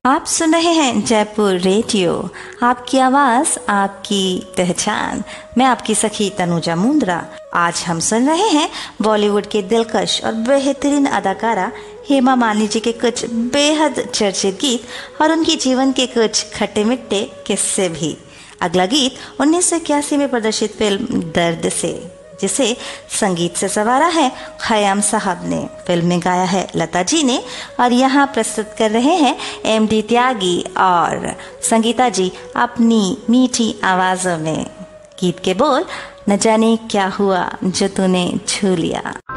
आप सुन रहे हैं जयपुर रेडियो, आपकी आवाज आपकी पहचान। मैं आपकी सखी तनुजा मुंद्रा। आज हम सुन रहे हैं बॉलीवुड के दिलकश और बेहतरीन अदाकारा हेमा मालिनी जी के कुछ बेहद चर्चित गीत और उनकी जीवन के कुछ खट्टे मिट्टे किस्से भी। अगला गीत 1981 में प्रदर्शित फिल्म दर्द से, जिसे संगीत से संवारा है खयाम साहब ने। फिल्म में गाया है लता जी ने और यहाँ प्रस्तुत कर रहे हैं एमडी त्यागी और संगीता जी अपनी मीठी आवाजों में। गीत के बोल, न जाने क्या हुआ जो तूने छू लिया।